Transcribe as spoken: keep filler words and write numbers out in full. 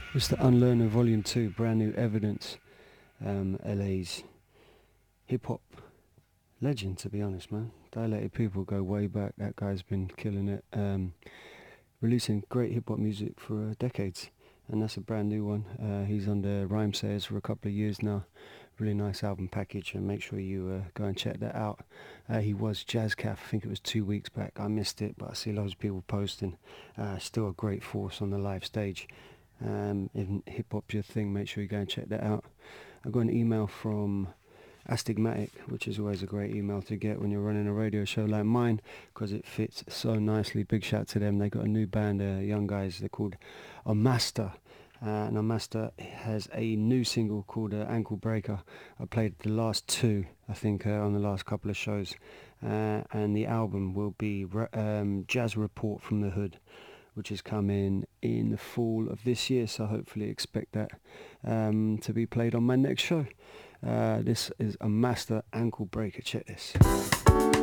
It's the Unlearner Volume two, brand new evidence. Um, L A's hip-hop legend, to be honest, man. Dilated People go way back. That guy's been killing it. Um, releasing great hip-hop music for uh, decades. And that's a brand new one. Uh, he's under Rhymesayers for a couple of years now. Really nice album package, and make sure you uh, go and check that out. Uh, he was Jazzcaf, I think it was two weeks back. I missed it, but I see loads of people posting. Uh, still a great force on the live stage. Um, if hip-hop's your thing, make sure you go and check that out. I got an email from Astigmatic, which is always a great email to get when you're running a radio show like mine, because it fits so nicely. Big shout to them. They got a new band, uh, young guys. They're called Amasta. Uh, and Amasta has a new single called uh, Ankle Breaker. I played the last two, I think, uh, on the last couple of shows. Uh, and the album will be um, Jazz Report from the Hood, which is coming in the fall of this year, so hopefully expect that um, to be played on my next show. Uh, this is Amasta Ankle Breaker. Check this.